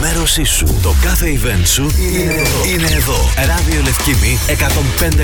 ενημέρωσή σου. Το κάθε event σου είναι εδώ. Ράδιο Λευκήμη 105,6.